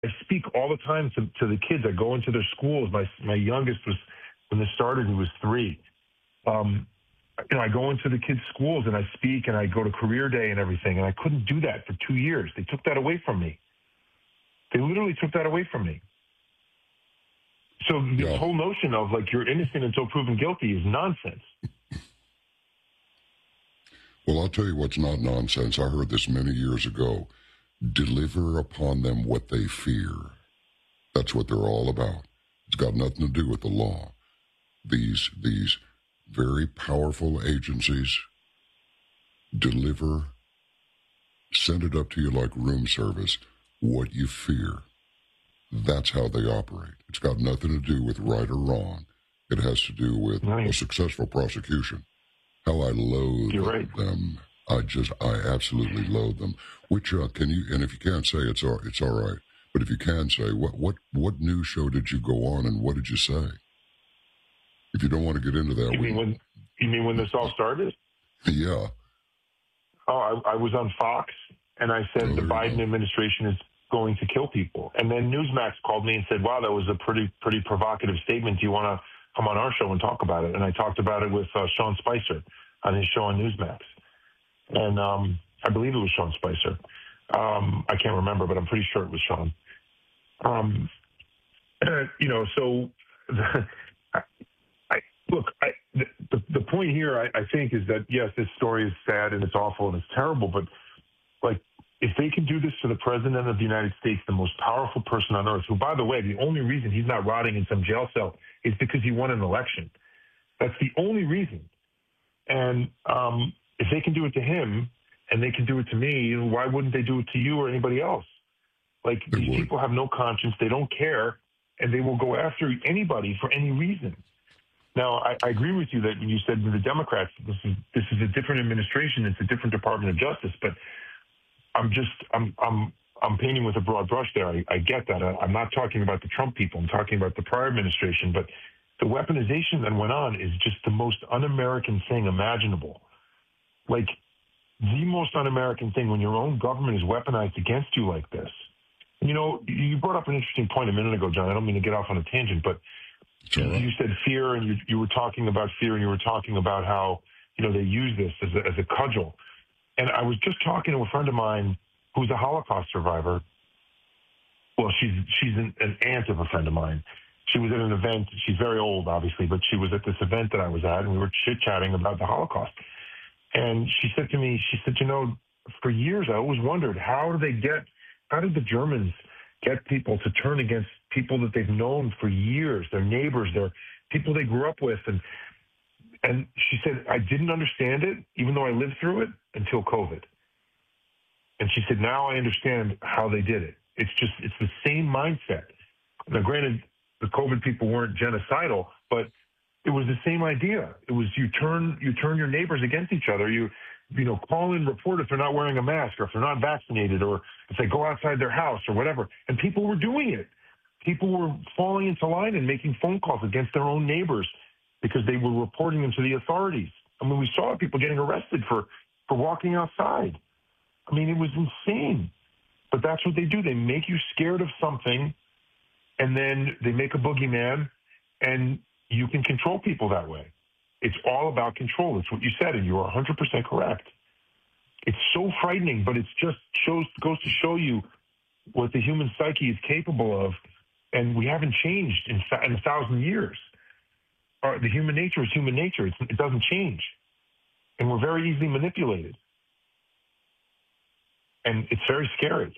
I speak all the time to the kids. I go into their schools. My youngest was, when this started, he was 3. I go into the kids' schools and I speak and I go to career day and everything. And I couldn't do that for 2 years. They took that away from me. They literally took that away from me. So this whole notion of like you're innocent until proven guilty is nonsense. Well, I'll tell you what's not nonsense. I heard this many years ago. Deliver upon them what they fear. That's what they're all about. It's got nothing to do with the law. These very powerful agencies deliver, send it up to you like room service, what you fear. That's how they operate. It's got nothing to do with right or wrong. It has to do with a successful prosecution. How I loathe them. I absolutely loathe them. Which can you? And if you can't say it's all right. But if you can say, what news show did you go on and what did you say? If you don't want to get into that, you mean when this all started? Yeah. Oh, I was on Fox and I said the Biden administration is going to kill people. And then Newsmax called me and said, "Wow, that was a pretty provocative statement. Do you want to come on our show and talk about it?" And I talked about it with Sean Spicer on his show on Newsmax. And I believe it was Sean Spicer. I can't remember, but I'm pretty sure it was Sean. So the point here, I think, is that, yes, this story is sad and it's awful and it's terrible, but like, if they can do this to the president of the United States, the most powerful person on earth, who, by the way, the only reason he's not rotting in some jail cell is because he won an election. That's the only reason. And if they can do it to him and they can do it to me, why wouldn't they do it to you or anybody else? Like, these people have no conscience. They don't care. And they will go after anybody for any reason. Now, I agree with you that when you said with the Democrats, this is a different administration. It's a different Department of Justice. But I'm painting with a broad brush there. I get that. I'm not talking about the Trump people. I'm talking about the prior administration. But the weaponization that went on is just the most un-American thing imaginable. Like, the most un-American thing when your own government is weaponized against you like this. You know, you brought up an interesting point a minute ago, John. I don't mean to get off on a tangent, but you said fear, and you were talking about fear, and you were talking about how, they use this as a cudgel. And I was just talking to a friend of mine who's a Holocaust survivor. Well, she's an aunt of a friend of mine. She was at an event. She's very old, obviously, but she was at this event that I was at, and we were chit-chatting about the Holocaust. And she said to me, for years I always wondered, how did the Germans get people to turn against people that they've known for years, their neighbors, their people they grew up with. And she said, I didn't understand it, even though I lived through it, until COVID. And she said, now I understand how they did it. It's the same mindset. Now, granted, the COVID people weren't genocidal, but it was the same idea. It was you turn your neighbors against each other. You call in, report if they're not wearing a mask or if they're not vaccinated or if they go outside their house or whatever. And people were doing it. People were falling into line and making phone calls against their own neighbors because they were reporting them to the authorities. I mean, we saw people getting arrested for walking outside. I mean, it was insane. But that's what they do. They make you scared of something, and then they make a boogeyman, and you can control people that way. It's all about control. It's what you said, and you're 100% correct. It's so frightening, but it just goes to show you what the human psyche is capable of, and we haven't changed in 1,000 years. The human nature is human nature. It doesn't change, and we're very easily manipulated, and it's very scary.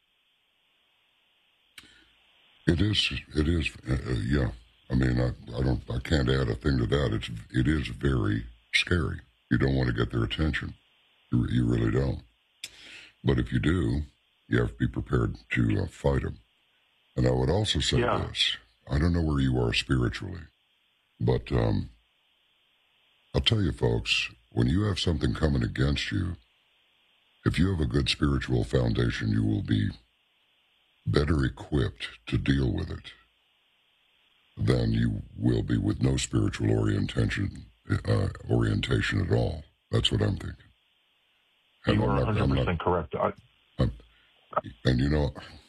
It is. Yeah. I mean, I can't add a thing to that. It is very scary. You don't want to get their attention. You really don't. But if you do, you have to be prepared to fight them. And I would also say this. I don't know where you are spiritually, but I'll tell you, folks, when you have something coming against you, if you have a good spiritual foundation, you will be better equipped to deal with it than you will be with no spiritual orientation at all. That's what I'm thinking. You are 100% correct. And